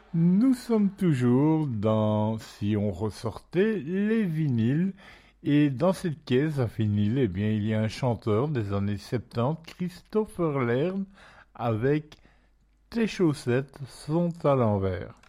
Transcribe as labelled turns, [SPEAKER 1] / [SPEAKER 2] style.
[SPEAKER 1] Nous sommes toujours dans si on ressortait les vinyles et dans cette caisse à vinyle, eh bien, il y a un chanteur des années 70, Christopher Laird, avec Tes chaussettes sont à l'envers.